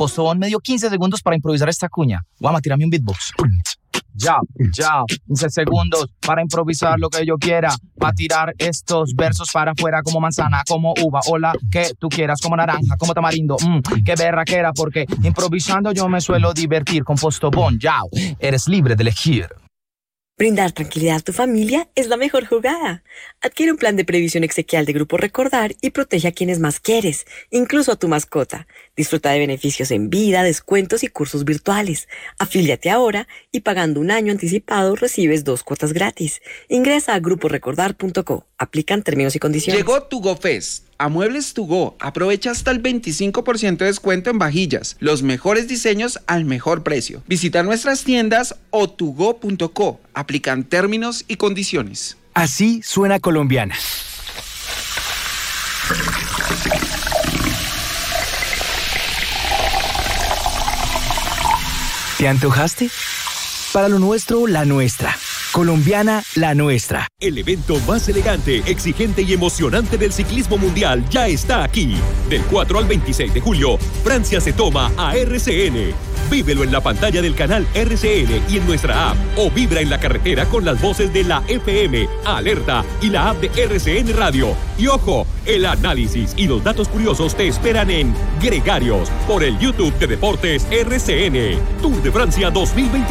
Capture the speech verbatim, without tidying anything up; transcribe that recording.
Postobón me dio quince segundos para improvisar esta cuña. Guama, tírame un beatbox. Ya, ya, quince segundos para improvisar lo que yo quiera, para tirar estos versos para afuera como manzana, como uva, o la que tú quieras, como naranja, como tamarindo, mmm, qué berraquera, porque improvisando yo me suelo divertir. Con Postobón, ya, eres libre de elegir. Brindar tranquilidad a tu familia es la mejor jugada. Adquiere un plan de previsión exequial de Grupo Recordar y protege a quienes más quieres, incluso a tu mascota. Disfruta de beneficios en vida, descuentos y cursos virtuales. Afíliate ahora y pagando un año anticipado recibes dos cuotas gratis. Ingresa a grupo recordar punto co. Aplican términos y condiciones. Llegó Tugo Fest. A Muebles Tugo, aprovecha hasta el veinticinco por ciento de descuento en vajillas, los mejores diseños al mejor precio. Visita nuestras tiendas o tugo punto co. Aplican términos y condiciones. Así suena Colombiana. ¿Te antojaste? Para lo nuestro, la nuestra. Colombiana, la nuestra. El evento más elegante, exigente y emocionante del ciclismo mundial ya está aquí. Del cuatro al veintiséis de julio, Francia se toma a R C N. Vívelo en la pantalla del canal R C N y en nuestra app, o vibra en la carretera con las voces de la F M, Alerta y la app de R C N Radio. Y ojo, el análisis y los datos curiosos te esperan en Gregarios por el YouTube de Deportes R C N. Tour de Francia dos mil veinte.